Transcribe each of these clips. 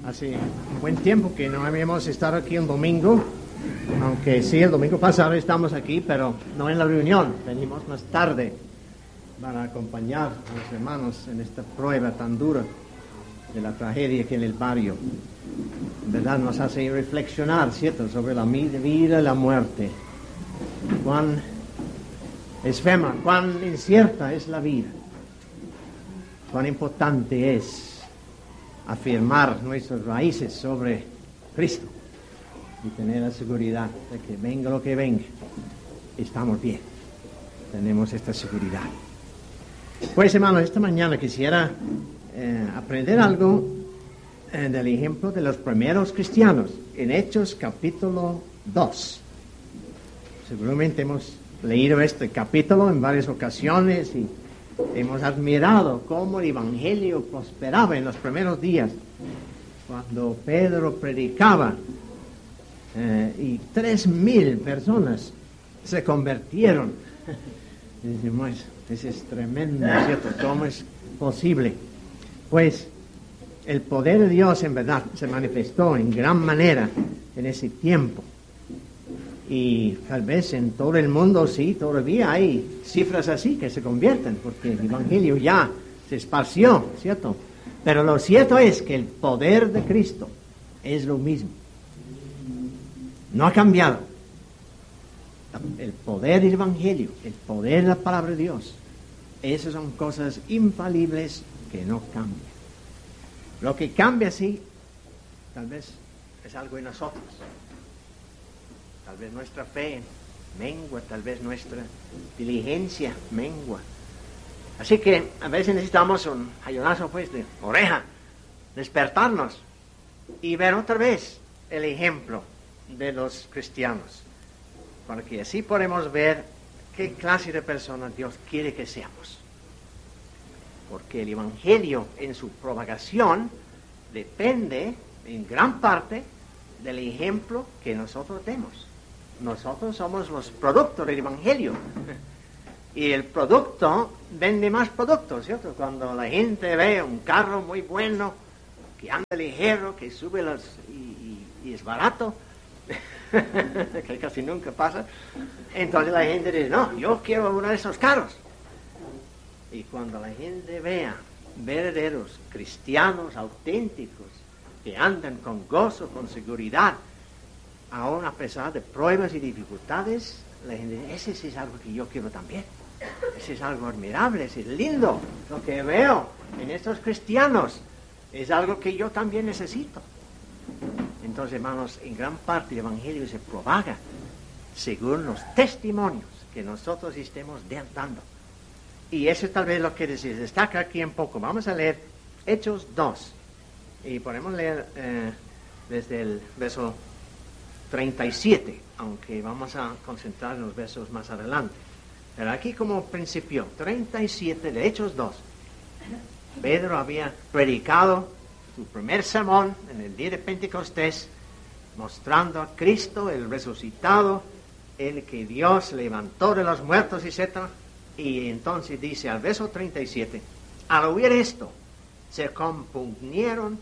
Hace un buen tiempo que no habíamos estado aquí un domingo, aunque sí, el domingo pasado estamos aquí, pero no en la reunión. Venimos más tarde para acompañar a los hermanos en esta prueba tan dura de la tragedia que en el barrio. En verdad nos hace reflexionar, ¿cierto?, sobre la vida y la muerte. Cuán efímera, cuán incierta es la vida. Cuán importante es afirmar nuestras raíces sobre Cristo y tener la seguridad de que venga lo que venga, estamos bien, tenemos esta seguridad. Pues hermanos, esta mañana quisiera aprender algo del ejemplo de los primeros cristianos en Hechos capítulo 2. Seguramente hemos leído este capítulo en varias ocasiones y hemos admirado cómo el Evangelio prosperaba en los primeros días, cuando Pedro predicaba y 3,000 personas se convirtieron. Y decimos, eso es tremendo, ¿cierto? ¿Cómo es posible? Pues el poder de Dios en verdad se manifestó en gran manera en ese tiempo. Y tal vez en todo el mundo sí, todavía hay cifras así que se convierten, porque el Evangelio ya se esparció, ¿cierto? Pero lo cierto es que el poder de Cristo es lo mismo. No ha cambiado. El poder del Evangelio, el poder de la palabra de Dios, esas son cosas infalibles que no cambian. Lo que cambia, sí, tal vez es algo en nosotros. Tal vez nuestra fe mengua, tal vez nuestra diligencia mengua. Así que a veces necesitamos un jayonazo pues de oreja, despertarnos y ver otra vez el ejemplo de los cristianos, para que así podemos ver qué clase de personas Dios quiere que seamos. Porque el Evangelio en su propagación depende en gran parte del ejemplo que nosotros demos. Nosotros somos los productos del Evangelio. Y el producto vende más productos, ¿cierto? Cuando la gente ve un carro muy bueno, que anda ligero, que sube y es barato, que casi nunca pasa, entonces la gente dice, no, yo quiero uno de esos carros. Y cuando la gente vea verdaderos cristianos auténticos, que andan con gozo, con seguridad, aún a pesar de pruebas y dificultades, la gente dice, ese es algo que yo quiero también. Ese es algo admirable, ese es lindo. Lo que veo en estos cristianos es algo que yo también necesito. Entonces, hermanos, en gran parte el Evangelio se propaga según los testimonios que nosotros estemos dando. Y eso es tal vez lo que se destaca aquí un poco. Vamos a leer Hechos 2. Y podemos leer desde el verso 37, aunque vamos a concentrar en los versos más adelante. Pero aquí como principio, 37 de Hechos 2. Pedro había predicado su primer sermón en el día de Pentecostés, mostrando a Cristo, el resucitado, el que Dios levantó de los muertos, etc. Y entonces dice al verso 37, al oír esto, se compungieron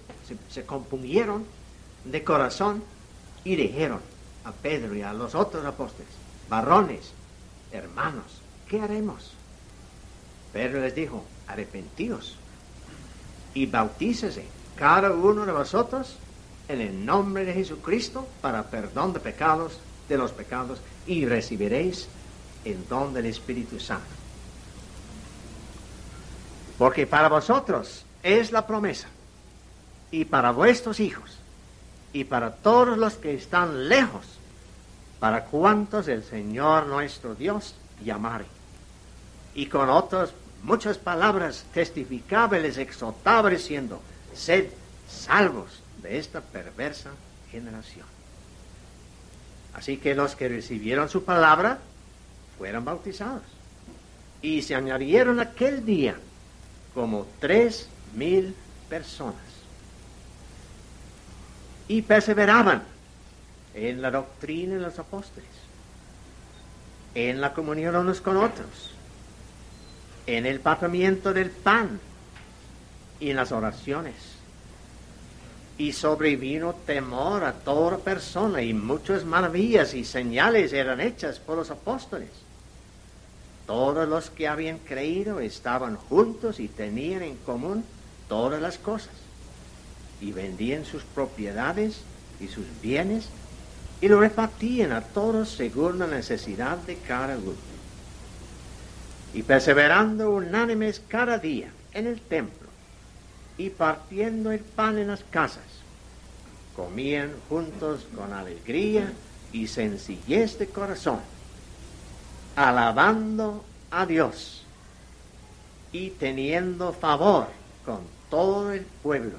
de corazón y dijeron a Pedro y a los otros apóstoles, varones, hermanos, ¿qué haremos? Pedro les dijo, arrepentíos y bautícese cada uno de vosotros en el nombre de Jesucristo para perdón de los pecados y recibiréis el don del Espíritu Santo. Porque para vosotros es la promesa, y para vuestros hijos, y para todos los que están lejos, para cuantos el Señor nuestro Dios llamare. Y con otras muchas palabras testificaba y les exhortaba diciendo, sed salvos de esta perversa generación. Así que los que recibieron su palabra fueron bautizados. Y se añadieron aquel día como 3,000 personas. Y perseveraban en la doctrina de los apóstoles, en la comunión unos con otros, en el partimiento del pan y en las oraciones. Y sobrevino temor a toda persona, y muchas maravillas y señales eran hechas por los apóstoles. Todos los que habían creído estaban juntos y tenían en común todas las cosas, y vendían sus propiedades y sus bienes, y lo repartían a todos según la necesidad de cada uno. Y perseverando unánimes cada día en el templo, y partiendo el pan en las casas, comían juntos con alegría y sencillez de corazón, alabando a Dios y teniendo favor con todo el pueblo.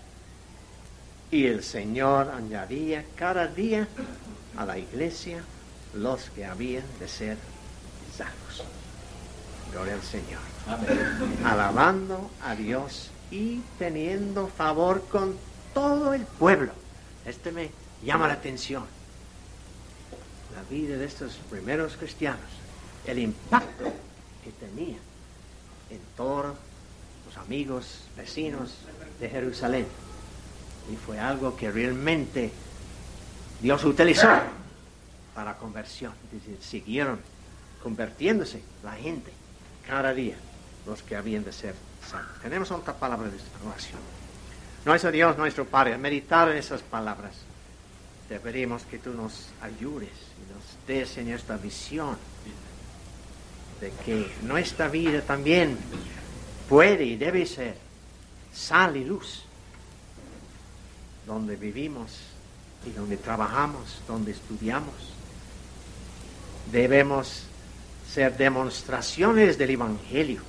Y el Señor añadía cada día a la iglesia los que habían de ser salvos. Gloria al Señor. Amén. Alabando a Dios y teniendo favor con todo el pueblo. Este me llama la atención. La vida de estos primeros cristianos, el impacto que tenía en todos los amigos, vecinos de Jerusalén. Y fue algo que realmente Dios utilizó para conversión. Es decir, siguieron convirtiéndose la gente cada día, los que habían de ser salvos. Tenemos otra palabra de oración. Nuestro Dios, nuestro Padre, a meditar en esas palabras, te pedimos que tú nos ayudes y nos des en esta visión de que nuestra vida también puede y debe ser sal y luz, donde vivimos y donde trabajamos, donde estudiamos. Debemos ser demostraciones del Evangelio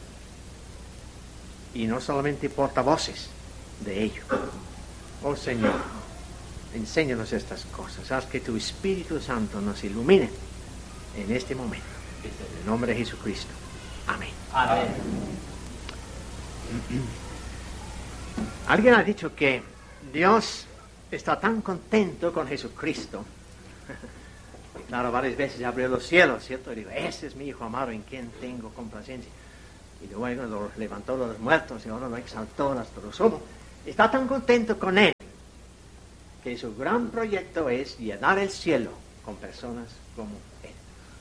y no solamente portavoces de ello. Oh Señor, enséñanos estas cosas. Haz que tu Espíritu Santo nos ilumine en este momento. En el nombre de Jesucristo. Amén. Amén. Alguien ha dicho que Dios está tan contento con Jesucristo. Claro, varias veces abrió los cielos, ¿cierto? Y digo, ese es mi Hijo amado en quien tengo complacencia. Y luego lo levantó de los muertos y ahora lo exaltó hasta lo sumo. Está tan contento con Él que su gran proyecto es llenar el cielo con personas como Él.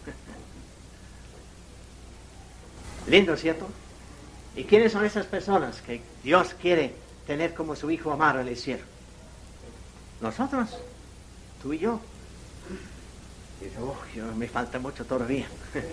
Lindo, ¿cierto? ¿Y quiénes son esas personas que Dios quiere tener como su Hijo amado en el cielo? Nosotros, tú y yo. Y me falta mucho todavía.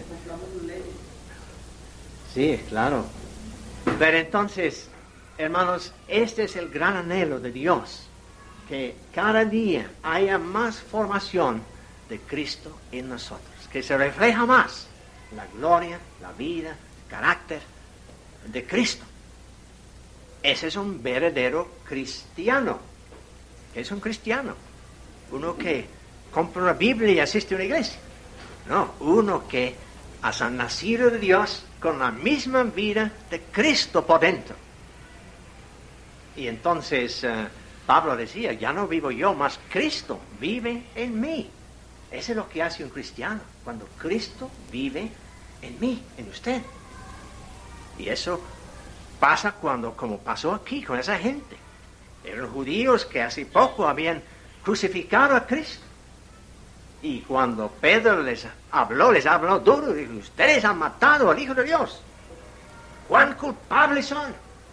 Sí, claro. Pero entonces, hermanos, este es el gran anhelo de Dios, que cada día haya más formación de Cristo en nosotros, que se refleja más la gloria, la vida, el carácter de Cristo. Ese es un verdadero cristiano. ¿Qué es un cristiano? Uno que compra una Biblia y asiste a una iglesia. No, uno que ha nacido de Dios con la misma vida de Cristo por dentro. Y entonces Pablo decía, ya no vivo yo, mas Cristo vive en mí. Eso es lo que hace un cristiano, cuando Cristo vive en mí, en usted. Y eso pasa cuando, como pasó aquí con esa gente, eran judíos que hace poco habían crucificado a Cristo. Y cuando Pedro les habló duro, dijo, ustedes han matado al Hijo de Dios. ¿Cuán culpables son?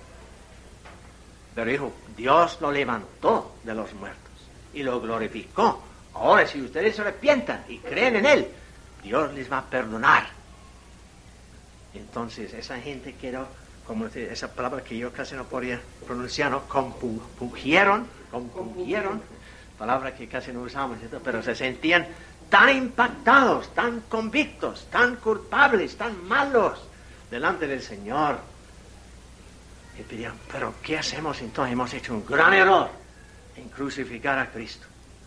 Pero dijo, Dios lo levantó de los muertos y lo glorificó. Ahora, si ustedes se arrepientan y creen en Él, Dios les va a perdonar. Entonces, esa gente quedó, como esa palabra que yo casi no podía pronunciar, ¿no? Compungieron, palabra que casi no usamos, ¿cierto? Pero se sentían tan impactados, tan convictos, tan culpables, tan malos delante del Señor. Y pidieron, pero ¿qué hacemos entonces? Hemos hecho un gran error en crucificar a Cristo.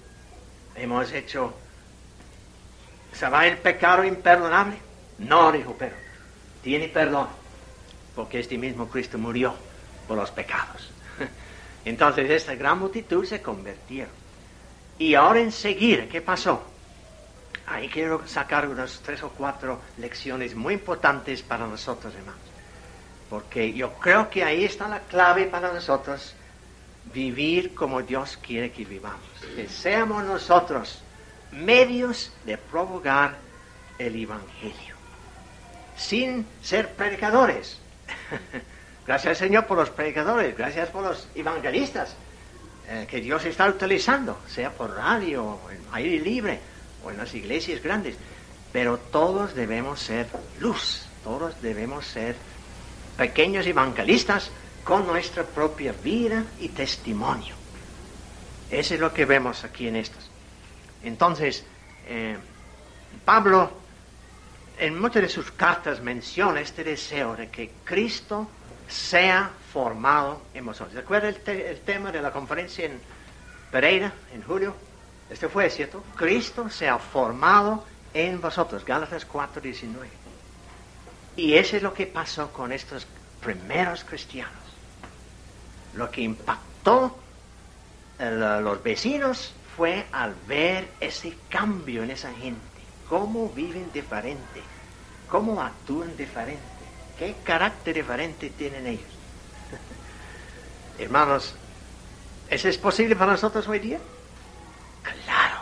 ¿Se va el pecado imperdonable? No, dijo Pedro, tiene perdón, porque este mismo Cristo murió por los pecados. Entonces esta gran multitud se convirtieron. Y ahora enseguida, ¿qué pasó? Ahí quiero sacar unas 3 o 4 lecciones muy importantes para nosotros, hermanos. Porque yo creo que ahí está la clave para nosotros vivir como Dios quiere que vivamos. Que seamos nosotros medios de propagar el Evangelio, sin ser predicadores. Gracias, Señor, por los predicadores, gracias por los evangelistas que Dios está utilizando, sea por radio, o en aire libre, o en las iglesias grandes. Pero todos debemos ser luz, todos debemos ser pequeños evangelistas con nuestra propia vida y testimonio. Eso es lo que vemos aquí en estos. Entonces, Pablo, en muchas de sus cartas menciona este deseo de que Cristo sea formado en vosotros. ¿Recuerda el tema de la conferencia en Pereira, en julio? Este fue, ¿cierto? Cristo sea formado en vosotros, Gálatas 4:19. Y eso es lo que pasó con estos primeros cristianos. Lo que impactó a los vecinos fue al ver ese cambio en esa gente, cómo viven diferente, cómo actúan diferente, qué carácter diferente tienen ellos. Hermanos, ¿eso es posible para nosotros hoy día? Claro.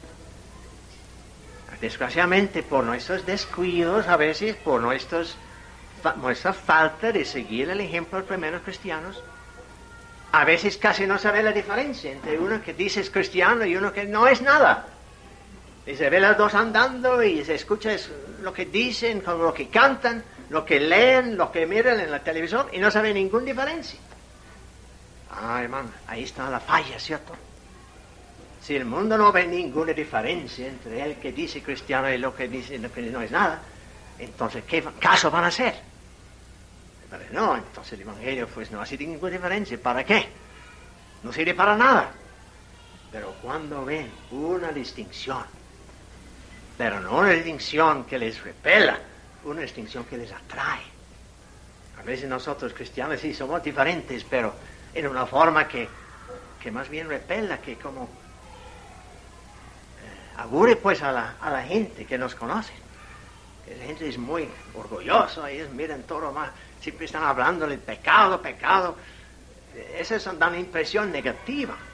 Desgraciadamente, por nuestros descuidos, a veces por nuestra falta de seguir el ejemplo de los primeros cristianos, a veces casi no se ve la diferencia entre uno que dice es cristiano y uno que no es nada. Y se ve los dos andando y se escucha lo que dicen, con lo que cantan, lo que leen, lo que miran en la televisión y no se ve ninguna diferencia. Ah, hermano, ahí está la falla, ¿cierto? Si el mundo no ve ninguna diferencia entre el que dice cristiano y lo que dice lo que no es nada, entonces, ¿qué caso van a hacer? Pero no, entonces el Evangelio pues no hace ninguna diferencia. ¿Para qué? No sirve para nada. Pero cuando ven una distinción, pero no una distinción que les repela, una distinción que les atrae. A veces nosotros cristianos sí somos diferentes, pero en una forma que más bien repela, que como aburre pues a la gente que nos conoce. Que la gente es muy orgullosa, ellos miran todo más, siempre están hablando del pecado. Esas dan una impresión negativa.